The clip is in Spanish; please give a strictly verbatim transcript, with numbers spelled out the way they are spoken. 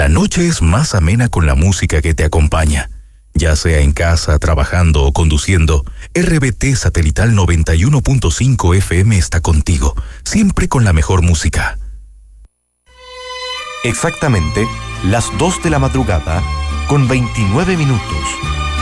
La noche es más amena con la música que te acompaña. Ya sea en casa, trabajando o conduciendo, R B T Satelital noventa y uno punto cinco F M está contigo, siempre con la mejor música. Exactamente las dos de la madrugada con veintinueve minutos.